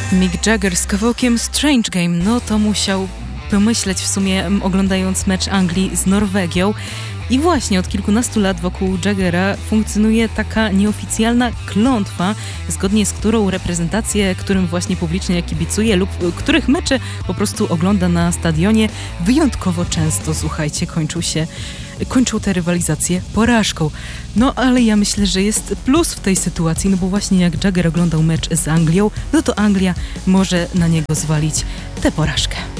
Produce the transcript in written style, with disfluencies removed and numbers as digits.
Mick Jagger z kawałkiem Strange Game, no to musiał pomyśleć w sumie, oglądając mecz Anglii z Norwegią. I właśnie od kilkunastu lat wokół Jaggera funkcjonuje taka nieoficjalna klątwa, zgodnie z którą reprezentacje, którym właśnie publicznie kibicuje lub których mecze po prostu ogląda na stadionie, wyjątkowo często, słuchajcie, kończą te rywalizacje porażką. No ale ja myślę, że jest plus w tej sytuacji, no bo właśnie jak Jagger oglądał mecz z Anglią, no to Anglia może na niego zwalić tę porażkę.